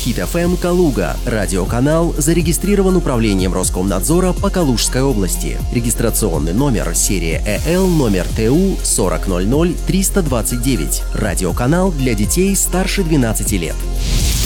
Хит ФМ Калуга. Радиоканал зарегистрирован управлением Роскомнадзора по Калужской области. Регистрационный номер серия ЭЛ номер ТУ 4000329. Радиоканал для детей старше 12 лет.